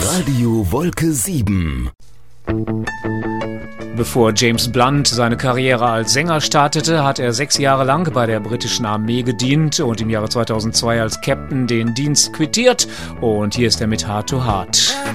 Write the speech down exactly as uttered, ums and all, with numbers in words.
Radio Wolke sieben. Bevor James Blunt seine Karriere als Sänger startete, hat er sechs Jahre lang bei der britischen Armee gedient und im Jahre zweitausendzwei als Captain den Dienst quittiert. Und hier ist er mit Heart to Heart.